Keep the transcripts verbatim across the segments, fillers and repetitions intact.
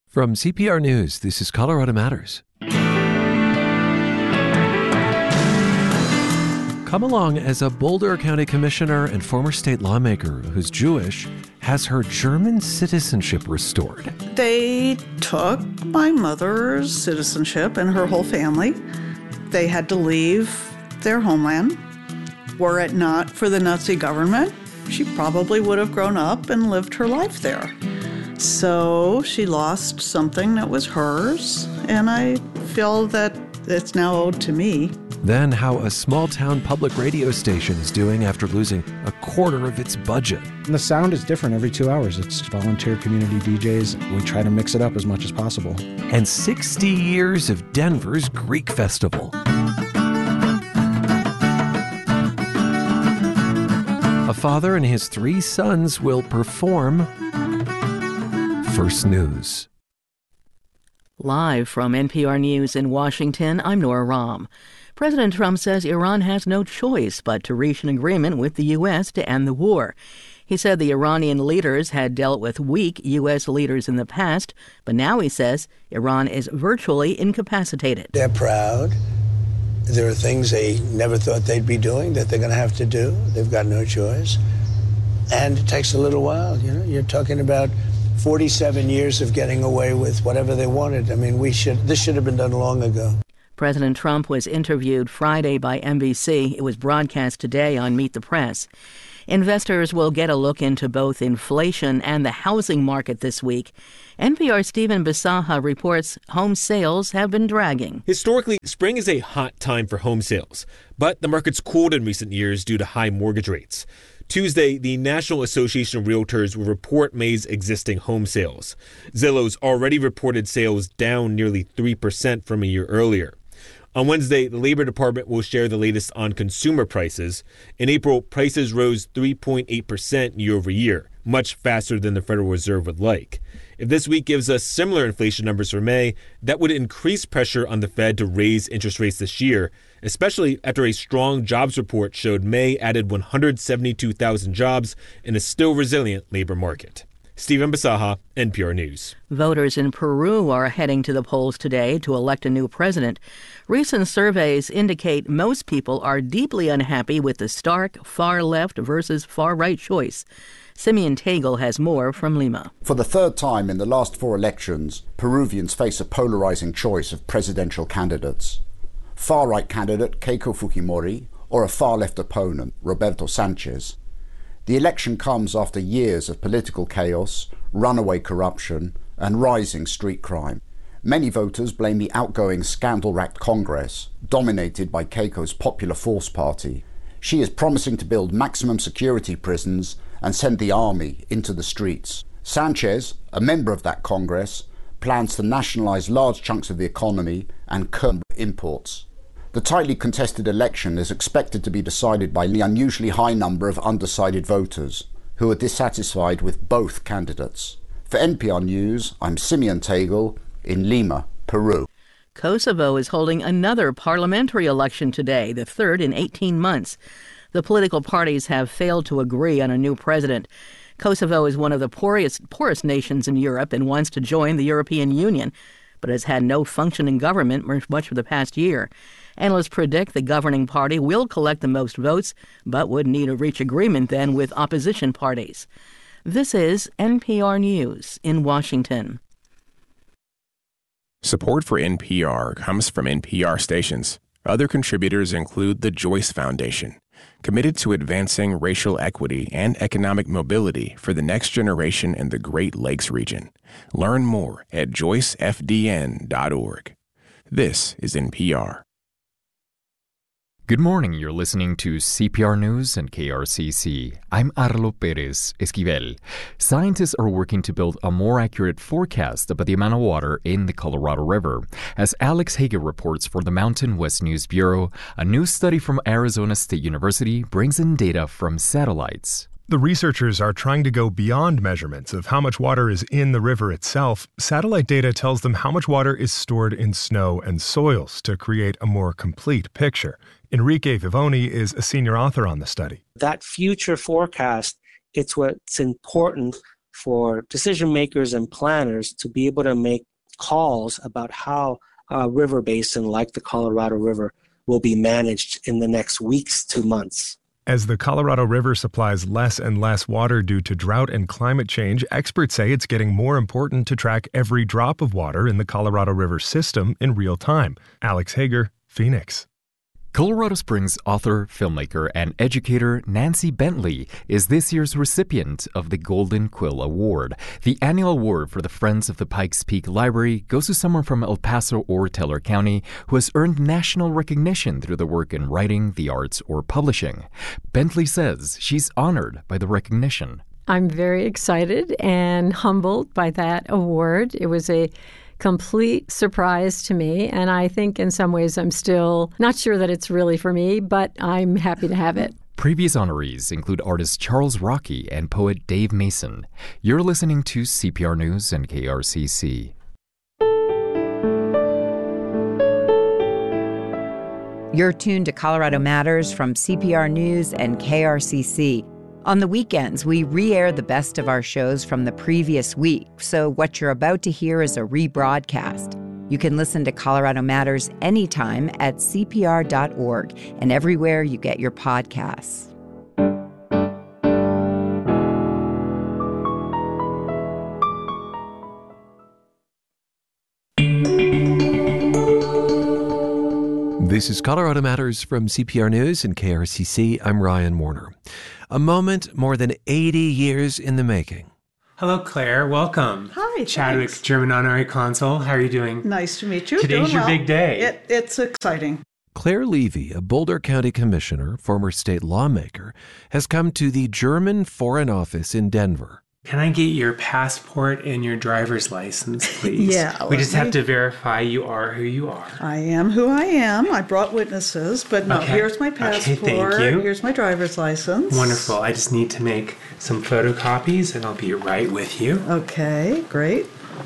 From C P R News, this is Colorado Matters. Come along as a Boulder County commissioner and former state lawmaker who's Jewish has her German citizenship restored. They took my mother's citizenship and her whole family. They had to leave their homeland. Were it not for the Nazi government, she probably would have grown up and lived her life there. So she lost something that was hers, and I feel that it's now owed to me. Then how a small-town public radio station is doing after losing a quarter of its budget. And the sound is different every two hours. It's volunteer community D Js. We try to mix it up as much as possible. And sixty years of Denver's Greek Festival. A father and his three sons will perform First News. Live from N P R News in Washington, I'm Nora Rahm. President Trump says Iran has no choice but to reach an agreement with the U S to end the war. He said the Iranian leaders had dealt with weak U S leaders in the past, but now he says Iran is virtually incapacitated. They're proud. There are things they never thought they'd be doing that they're going to have to do. They've got no choice. And it takes a little while. You know, you're talking about forty-seven years of getting away with whatever they wanted. I mean, we should. This should have been done long ago. President Trump was interviewed Friday by N B C. It was broadcast today on Meet the Press. Investors will get a look into both inflation and the housing market this week. N P R's Stephen Bisaha reports home sales have been dragging. Historically, spring is a hot time for home sales, but the market's cooled in recent years due to high mortgage rates. Tuesday, the National Association of Realtors will report May's existing home sales. Zillow's already reported sales down nearly three percent from a year earlier. On Wednesday, the Labor Department will share the latest on consumer prices. In April, prices rose three point eight percent year over year, much faster than the Federal Reserve would like. If this week gives us similar inflation numbers for May, that would increase pressure on the Fed to raise interest rates this year, especially after a strong jobs report showed May added one hundred seventy-two thousand jobs in a still resilient labor market. Stephen Bisaha, N P R News. Voters in Peru are heading to the polls today to elect a new president. Recent surveys indicate most people are deeply unhappy with the stark far-left versus far-right choice. Simeon Tagle has more from Lima. For the third time in the last four elections, Peruvians face a polarizing choice of presidential candidates. Far-right candidate Keiko Fujimori or a far-left opponent, Roberto Sanchez. The election comes after years of political chaos, runaway corruption, and rising street crime. Many voters blame the outgoing scandal-racked Congress, dominated by Keiko's Popular Force Party. She is promising to build maximum security prisons and send the army into the streets. Sanchez, a member of that Congress, plans to nationalize large chunks of the economy and curb imports. The tightly contested election is expected to be decided by the unusually high number of undecided voters who are dissatisfied with both candidates. For N P R News, I'm Simeon Tagle in Lima, Peru. Kosovo is holding another parliamentary election today, the third in eighteen months. The political parties have failed to agree on a new president. Kosovo is one of the poorest, poorest nations in Europe and wants to join the European Union, but has had no functioning government much for the past year. Analysts predict the governing party will collect the most votes, but would need to reach agreement then with opposition parties. This is N P R News in Washington. Support for N P R comes from N P R stations. Other contributors include the Joyce Foundation, committed to advancing racial equity and economic mobility for the next generation in the Great Lakes region. Learn more at joyce f d n dot org. This is N P R. Good morning. You're listening to C P R News and K R C C. I'm Arlo Perez Esquivel. Scientists are working to build a more accurate forecast about the amount of water in the Colorado River. As Alex Hager reports for the Mountain West News Bureau, a new study from Arizona State University brings in data from satellites. The researchers are trying to go beyond measurements of how much water is in the river itself. Satellite data tells them how much water is stored in snow and soils to create a more complete picture. Enrique Vivoni is a senior author on the study. That future forecast, it's what's important for decision makers and planners to be able to make calls about how a river basin like the Colorado River will be managed in the next weeks to months. As the Colorado River supplies less and less water due to drought and climate change, experts say it's getting more important to track every drop of water in the Colorado River system in real time. Alex Hager, Phoenix. Colorado Springs author, filmmaker, and educator Nancy Bentley is this year's recipient of the Golden Quill Award. The annual award for the Friends of the Pikes Peak Library goes to someone from El Paso or Teller County who has earned national recognition through their work in writing, the arts, or publishing. Bentley says she's honored by the recognition. I'm very excited and humbled by that award. It was a complete surprise to me, and I think in some ways I'm still not sure that it's really for me, but I'm happy to have it. Previous honorees include artist Charles Rocky and poet Dave Mason. You're listening to C P R News and K R C C. You're tuned to Colorado Matters from C P R News and K R C C. On the weekends, we re-air the best of our shows from the previous week, so what you're about to hear is a rebroadcast. You can listen to Colorado Matters anytime at C P R dot org and everywhere you get your podcasts. This is Colorado Matters from C P R News and K R C C. I'm Ryan Warner. A moment more than eighty years in the making. Hello, Claire. Welcome. Hi, Chadwick, thanks. German Honorary Consul. How are you doing? Nice to meet you. Today's Doing your well. big day. It, it's exciting. Claire Levy, a Boulder County commissioner, former state lawmaker, has come to the German Foreign Office in Denver. Can I get your passport and your driver's license, please? Yeah. We just me... have to verify you are who you are. I am who I am. I brought witnesses, but no, okay. here's my passport. Okay, thank you. Here's my driver's license. Wonderful. I just need to make some photocopies and I'll be right with you. Okay, great.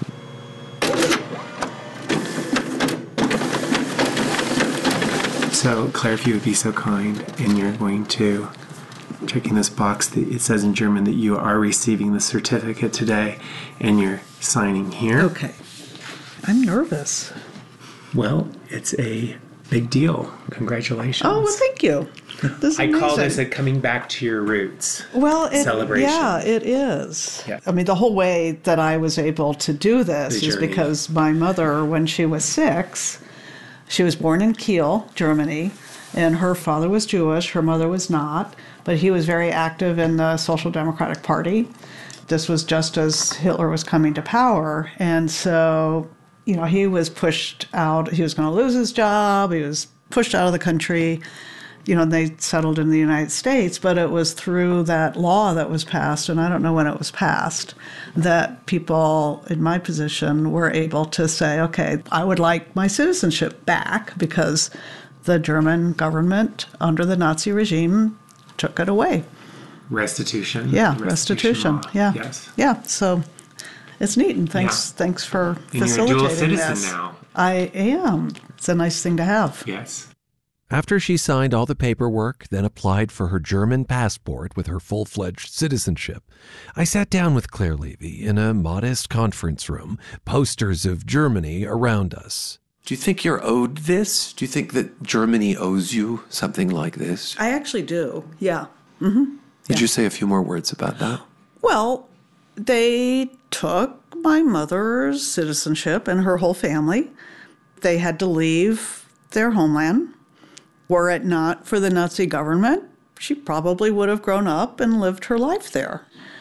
So, Claire, if you would be so kind, and you're going to check in this box that it says in German that you are receiving the certificate today, and you're signing here. Okay. I'm nervous. Well, it's a big deal. Congratulations. Oh, well, thank you. This is I call amazing. this a coming back to your roots well, it, celebration. Yeah, it is. Yeah. I mean, the whole way that I was able to do this The is journey. because my mother, when she was six, she was born in Kiel, Germany, and her father was Jewish, her mother was not, but he was very active in the Social Democratic Party. This was just as Hitler was coming to power, and so, you know, he was pushed out. He was going to lose his job. He was pushed out of the country. You know, they settled in the United States, but it was through that law that was passed, and I don't know when it was passed, that people in my position were able to say, okay, I would like my citizenship back because the German government under the Nazi regime took it away. Restitution. Yeah, restitution. restitution. law. Yeah. Yes. Yeah, so it's neat, and thanks, Yeah. thanks for And you're a facilitating dual citizen this. now. I am. It's a nice thing to have. Yes. After she signed all the paperwork, then applied for her German passport with her full-fledged citizenship, I sat down with Claire Levy in a modest conference room, posters of Germany around us. Do you think you're owed this? Do you think that Germany owes you something like this? I actually do, yeah. Mm-hmm. Could you say a few more words about that? Well, they took my mother's citizenship and her whole family. They had to leave their homeland. Were it not for the Nazi government, she probably would have grown up and lived her life there.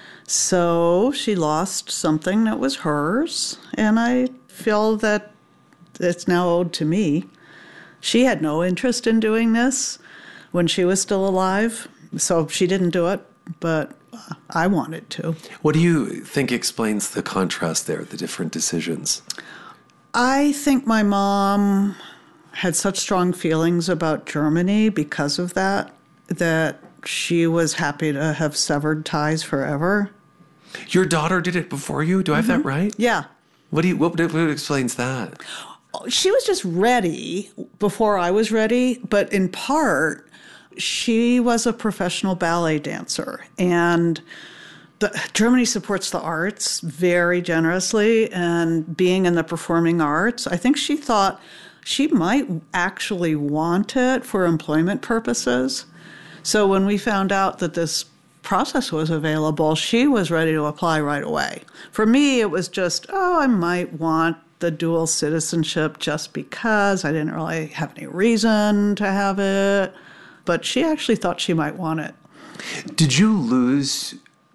So she lost something that was hers, and I feel that it's now owed to me. She had no interest in doing this when she was still alive, so she didn't do it, but I wanted to. What do you think explains the contrast there, the different decisions? I think my mom had such strong feelings about Germany because of that, that she was happy to have severed ties forever. Your daughter did it before you? Do I have Mm-hmm. that right? Yeah. What do you? What, what explains that? She was just ready before I was ready, but in part, she was a professional ballet dancer. And the, Germany supports the arts very generously, and being in the performing arts, I think she thought she might actually want it for employment purposes. So when we found out that this process was available, she was ready to apply right away. For me, it was just, oh, I might want the dual citizenship just because. I didn't really have any reason to have it. But she actually thought she might want it. Did you lose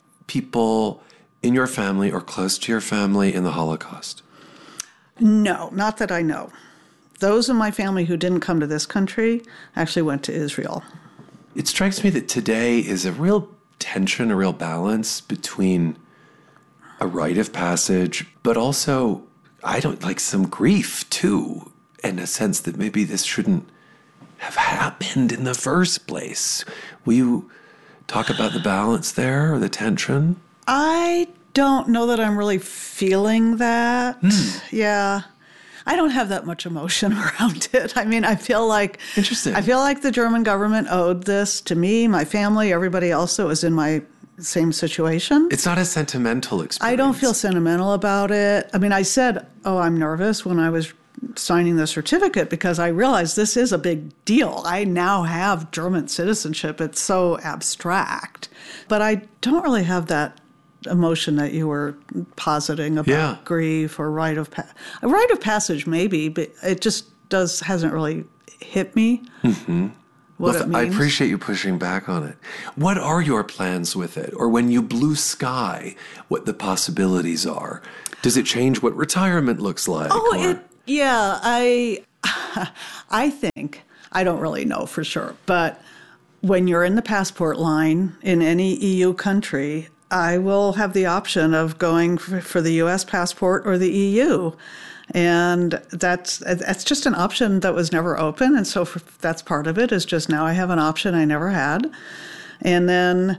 people in your family or close to your family in the Holocaust? No, not that I know. Those in my family who didn't come to this country actually went to Israel. It strikes me that today is a real tension, a real balance between a rite of passage, but also, I don't like some grief too, in a sense that maybe this shouldn't have happened in the first place. Will you talk about the balance there or the tension? I don't know that I'm really feeling that. Mm. Yeah. I don't have that much emotion around it. I mean, I feel like Interesting. I feel like the German government owed this to me, my family, everybody else that was in my same situation. It's not a sentimental experience. I don't feel sentimental about it. I mean, I said, oh, I'm nervous when I was signing the certificate because I realized this is a big deal. I now have German citizenship. It's so abstract. But I don't really have that emotion that you were positing about yeah. grief or rite of pa- a rite of passage maybe, but it just does hasn't really hit me. Mm-hmm. What well, it means. I appreciate you pushing back on it. What are your plans with it? Or when you blue sky, what the possibilities are? Does it change what retirement looks like? Oh, or? it, yeah. I I think I don't really know for sure, but when you're in the passport line in any E U country, I will have the option of going for the U S passport or the E U. And that's that's just an option that was never open. And so for, that's part of it is just now I have an option I never had. And then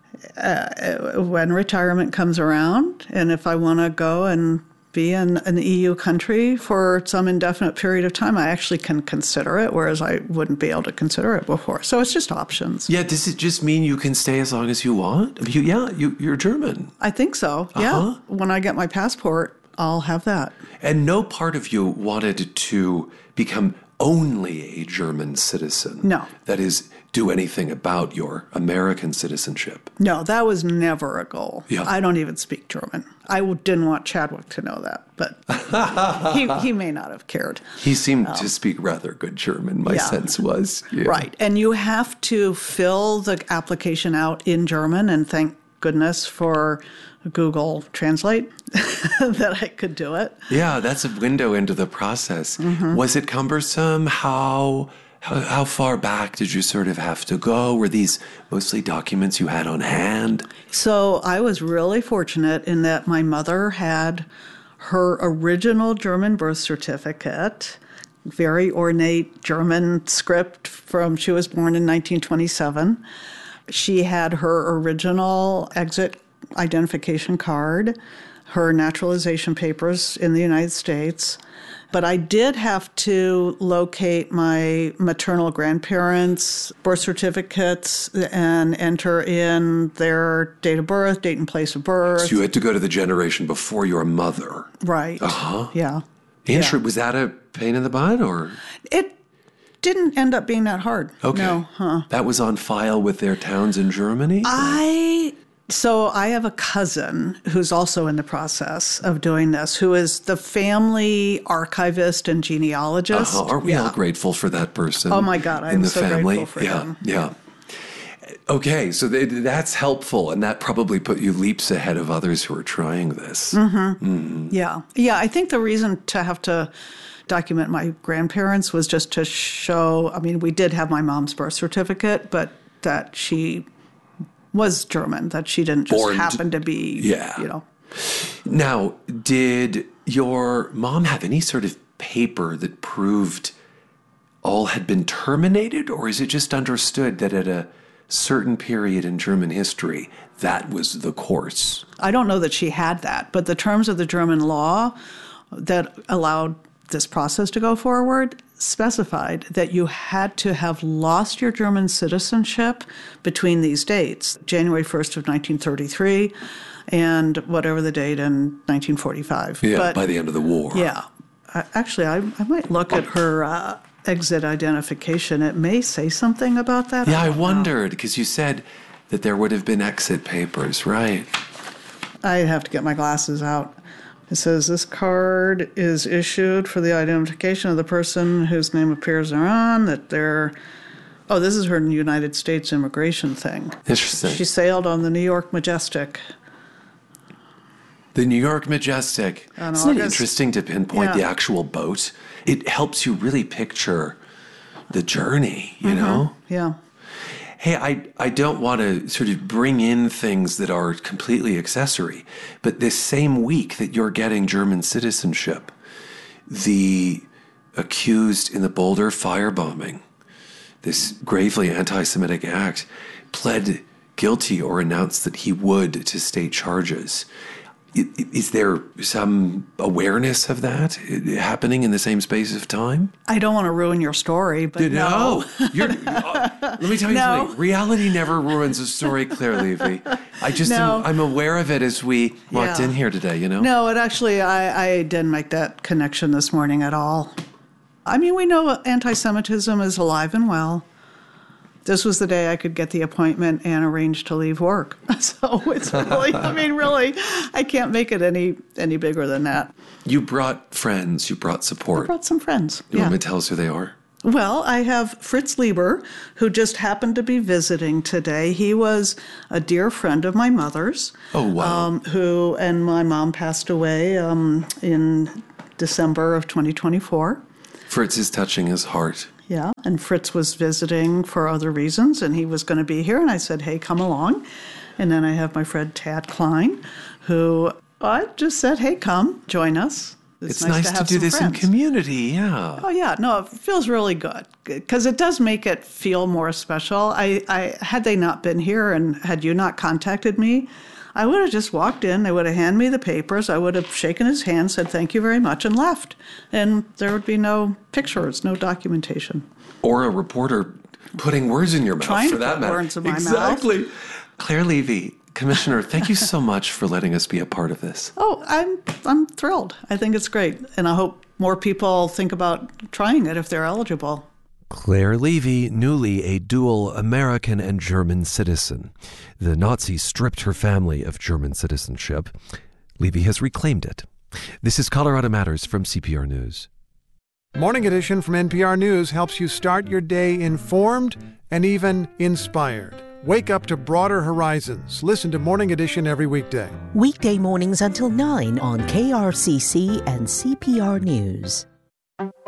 uh, when retirement comes around, and if I want to go and be in an E U country for some indefinite period of time, I actually can consider it, whereas I wouldn't be able to consider it before. So it's just options. Yeah, does it just mean you can stay as long as you want? I mean, you, yeah, you, you're German. I think so, yeah. Uh-huh. When I get my passport, I'll have that. And no part of you wanted to become only a German citizen. No. That is, do anything about your American citizenship. No, that was never a goal. Yeah. I don't even speak German. I didn't want Chadwick to know that, but he, he may not have cared. He seemed um, to speak rather good German, my yeah. sense was. Yeah. Right. And you have to fill the application out in German, and thank goodness for Google Translate that I could do it. Yeah, that's a window into the process. Mm-hmm. Was it cumbersome? How, how how far back did you sort of have to go? Were these mostly documents you had on hand? So I was really fortunate in that my mother had her original German birth certificate, very ornate German script from, she was born in nineteen twenty-seven. She had her original exit identification card, her naturalization papers in the United States. But I did have to locate my maternal grandparents' birth certificates and enter in their date of birth, date and place of birth. So you had to go to the generation before your mother. Right. Uh-huh. Yeah. Inter- yeah. Was that a pain in the butt, or? It didn't end up being that hard. Okay. No, huh. That was on file with their towns in Germany? I... So I have a cousin who's also in the process of doing this, who is the family archivist and genealogist. Uh-huh. Aren't we yeah. all grateful for that person? Oh my God, I'm in the so family? grateful for yeah, him. Yeah, okay, so they, that's helpful, and that probably put you leaps ahead of others who are trying this. Mm-hmm. Mm-hmm. Yeah, yeah. I think the reason to have to document my grandparents was just to show, I mean, we did have my mom's birth certificate, but that she was German, that she didn't just Born happen to be, yeah. you know. Now, did your mom have any sort of paper that proved all had been terminated, or is it just understood that at a certain period in German history, that was the course? I don't know that she had that, but the terms of the German law that allowed this process to go forward specified that you had to have lost your German citizenship between these dates, January first of nineteen thirty-three and whatever the date in nineteen forty-five. Yeah, but, by the end of the war. Yeah. I, actually, I, I might look at her uh, exit identification. It may say something about that. Yeah, I, I wondered, because you said that there would have been exit papers, right? I have to get my glasses out. It says this card is issued for the identification of the person whose name appears thereon, that they're... Oh, this is her United States immigration thing. Interesting. She sailed on the New York Majestic. The New York Majestic. On Isn't it August- interesting to pinpoint Yeah. the actual boat? It helps you really picture the journey, you Mhm. know? Yeah. Hey, I, I don't want to sort of bring in things that are completely accessory, but this same week that you're getting German citizenship, the accused in the Boulder firebombing, this gravely anti-Semitic act, pled guilty or announced that he would to state charges. I- Is there some awareness of that happening in the same space of time? I don't want to ruin your story, but no. You're, uh, let me tell you No. something. Reality never ruins a story, Claire Levy. I just No. am, I'm aware of it as we walked Yeah. in here today, you know? No, it actually, I, I didn't make that connection this morning at all. I mean, we know anti-Semitism is alive and well. This was the day I could get the appointment and arrange to leave work. So it's really, I mean, really, I can't make it any any bigger than that. You brought friends, you brought support. I brought some friends. You yeah. want me to tell us who they are? Well, I have Fritz Lieber, who just happened to be visiting today. He was a dear friend of my mother's. Oh, wow. Um, who, and my mom passed away um, in December of twenty twenty-four. Fritz is touching his heart. Yeah, and Fritz was visiting for other reasons, and he was going to be here, and I said, hey, come along. And then I have my friend Tad Klein, who I just said, hey, come, join us. It's, nice, nice to, have do some this friends. in community, yeah. Oh, yeah, no, it feels really good, because it does make it feel more special. I, I had they not been here and had you not contacted me, I would have just walked in, they would have handed me the papers, I would have shaken his hand, said thank you very much, and left. And there would be no pictures, no documentation. Or a reporter putting words in your mouth, Trying for to that put matter. words in my exactly. mouth. Claire Levy, Commissioner, thank you so much for letting us be a part of this. Oh, I'm I'm thrilled. I think it's great. And I hope more people think about trying it if they're eligible. Claire Levy, newly a dual American and German citizen. The Nazis stripped her family of German citizenship. Levy has reclaimed it. This is Colorado Matters from C P R News. Morning Edition from N P R News helps you start your day informed and even inspired. Wake up to broader horizons. Listen to Morning Edition every weekday. Weekday mornings until nine on K R C C and C P R News.